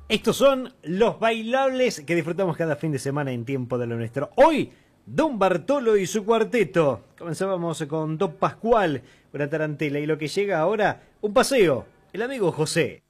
Estos son los bailables que disfrutamos cada fin de semana en Tiempo de lo Nuestro. Hoy, Don Bartolo y su cuarteto. Comenzábamos con Don Pascual, una tarantela, y lo que llega ahora, un paseo, el amigo José.